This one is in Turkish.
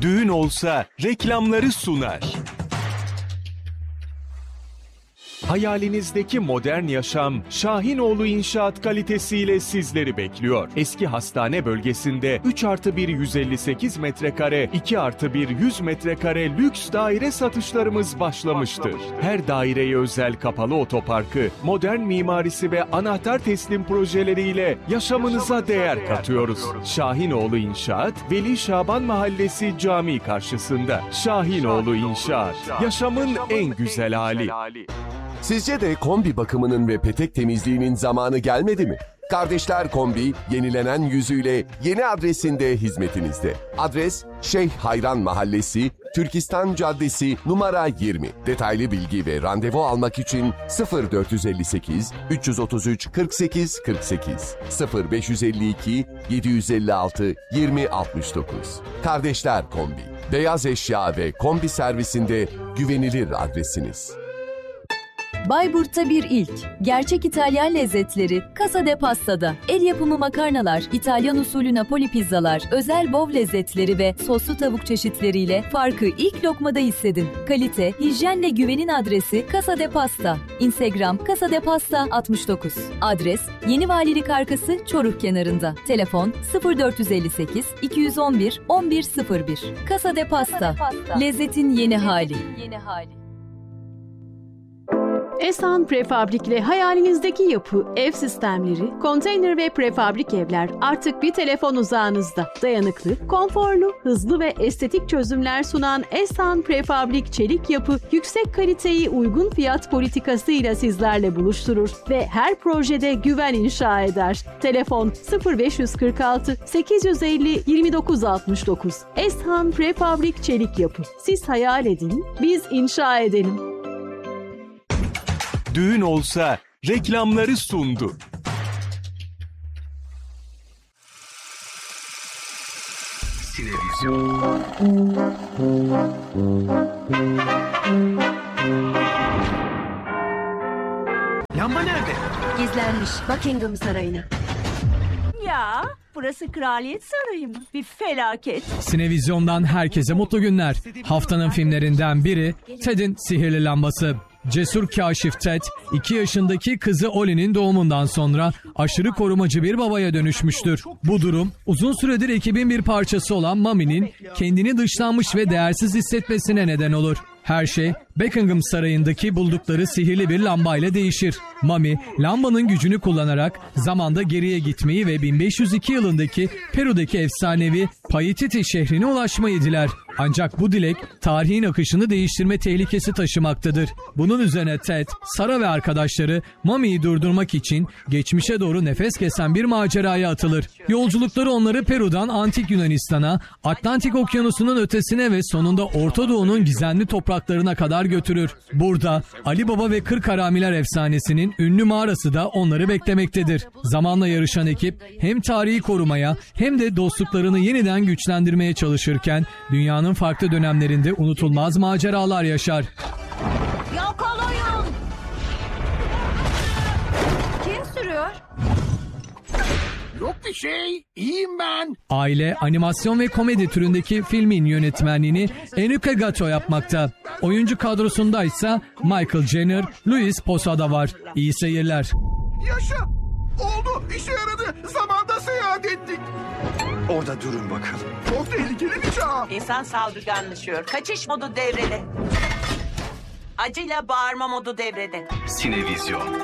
Düğün olsa reklamları sunar. Hayalinizdeki modern yaşam Şahinoğlu İnşaat kalitesiyle sizleri bekliyor. Eski hastane bölgesinde 3+1 158 metrekare, 2+1 100 metrekare lüks daire satışlarımız başlamıştır. Her daireye özel kapalı otoparkı, modern mimarisi ve anahtar teslim projeleriyle yaşamınıza değer katıyoruz. Şahinoğlu İnşaat, Veli Şaban Mahallesi Camii karşısında. Şahinoğlu İnşaat, yaşamın en güzel hali. Sizce de kombi bakımının ve petek temizliğinin zamanı gelmedi mi? Kardeşler Kombi, yenilenen yüzüyle yeni adresinde hizmetinizde. Adres Şeyh Hayran Mahallesi, Türkistan Caddesi, numara 20. Detaylı bilgi ve randevu almak için 0458 333 48 48 0552 756 20 69. Kardeşler Kombi, beyaz eşya ve kombi servisinde güvenilir adresiniz. Bayburt'ta bir ilk. Gerçek İtalyan lezzetleri Casa de Pasta'da. El yapımı makarnalar, İtalyan usulü Napoli pizzalar, özel bov lezzetleri ve soslu tavuk çeşitleriyle farkı ilk lokmada hissedin. Kalite, hijyen ve güvenin adresi Casa de Pasta. Instagram Casa de Pasta 69. Adres Yeni Valilik Arkası Çoruh kenarında. Telefon 0458 211 1101. Casa de Pasta. Lezzetin yeni hali. Esan Prefabrik hayalinizdeki yapı, ev sistemleri, konteyner ve prefabrik evler artık bir telefon uzağınızda. Dayanıklı, konforlu, hızlı ve estetik çözümler sunan Esan Prefabrik Çelik Yapı, yüksek kaliteyi uygun fiyat politikasıyla sizlerle buluşturur ve her projede güven inşa eder. Telefon 0546 850 2969. Esan Prefabrik Çelik Yapı. Siz hayal edin, biz inşa edelim. Düğün olsa reklamları sundu. Sinevizyon. Lamba nerede? Gizlenmiş Buckingham Sarayı'na. Ya burası Kraliyet Sarayı mı? Bir felaket. Sinevizyon'dan herkese mutlu günler. Haftanın filmlerinden biri Ted'in Sihirli Lambası. Cesur kaşif Ted, 2 yaşındaki kızı Ollie'nin doğumundan sonra aşırı korumacı bir babaya dönüşmüştür. Bu durum, uzun süredir ekibin bir parçası olan Mummy'nin kendini dışlanmış ve değersiz hissetmesine neden olur. Her şey Buckingham Sarayı'ndaki buldukları sihirli bir lambayla değişir. Mummy, lambanın gücünü kullanarak zamanda geriye gitmeyi ve 1502 yılındaki Peru'daki efsanevi Paititi şehrine ulaşmayı diler. Ancak bu dilek tarihin akışını değiştirme tehlikesi taşımaktadır. Bunun üzerine Ted, Sarah ve arkadaşları Mummy'yi durdurmak için geçmişe doğru nefes kesen bir maceraya atılır. Yolculukları onları Peru'dan Antik Yunanistan'a, Atlantik Okyanusu'nun ötesine ve sonunda Orta Doğu'nun gizemli topraklarına kadar götürür. Burada Ali Baba ve 40 Haramiler efsanesinin ünlü mağarası da onları beklemektedir. Zamanla yarışan ekip hem tarihi korumaya hem de dostluklarını yeniden güçlendirmeye çalışırken dünyanın farklı dönemlerinde unutulmaz maceralar yaşar. Yakalayın! Kim sürüyor? Yok bir şey. İyiyim ben. Aile, animasyon ve komedi türündeki filmin yönetmenliğini Enrique Gatto yapmakta. Oyuncu kadrosunda ise Michael Jenner, Luis Posada var. İyi seyirler. Yaşa. Oldu. İşe yaradı. Zamanda seyahat ettik. Orada durun bakalım. Çok tehlikeli bir çağ. İnsan saldırganlaşıyor. Kaçış modu devrede. Acıyla bağırma modu devrede. Sinevizyon.